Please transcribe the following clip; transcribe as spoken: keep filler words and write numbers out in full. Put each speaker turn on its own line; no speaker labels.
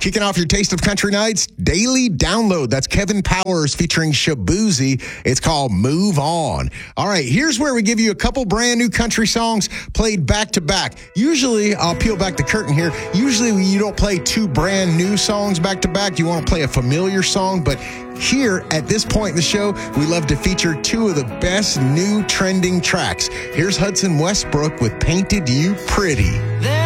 Kicking off your Taste of Country Nights daily download. That's Kevin Powers featuring Shaboozey. It's called Move On. All right, here's where we give you a couple brand new country songs played back to back. Usually, I'll peel back the curtain here. Usually, you don't play two brand new songs back to back. You want to play a familiar song, but here at this point in the show, we love to feature two of the best new trending tracks. Here's Hudson Westbrook with Painted You Pretty.
There